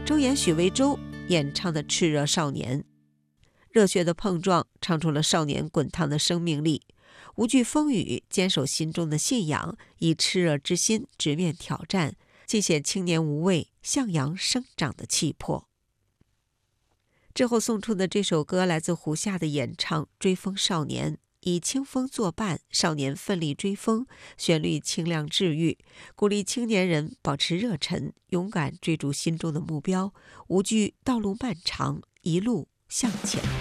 周延、许魏洲演唱的《炽热少年》，热血的碰撞唱出了少年滚烫的生命力，无惧风雨，坚守心中的信仰，以炽热之心直面挑战，尽显青年无畏、向阳生长的气魄。之后送出的这首歌来自胡夏的演唱《追风少年》，以清风作伴，少年奋力追风，旋律清亮治愈，鼓励青年人保持热忱，勇敢追逐心中的目标，无惧道路漫长，一路向前奔。